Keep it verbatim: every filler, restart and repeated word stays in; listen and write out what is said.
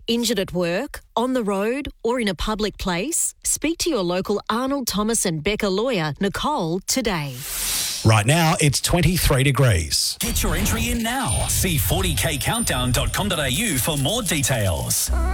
Injured at work, on the road or in a public place? Speak to your local Arnold Thomas and Becker lawyer, Nicole, today. Right now, it's twenty-three degrees. Get your entry in now. See forty k countdown dot com dot a u for more details.